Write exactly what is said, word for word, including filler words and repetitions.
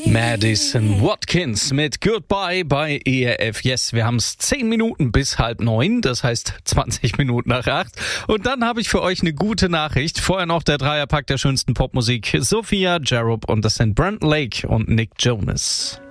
Madison Watkins mit Goodbye bei E R F. Yes, wir haben es zehn Minuten bis halb neun, das heißt zwanzig Minuten nach acht. Und dann habe ich für euch eine gute Nachricht. Vorher noch der Dreierpack der schönsten Popmusik. Sophia, Jerob und das sind Brandon Lake und Nick Jonas.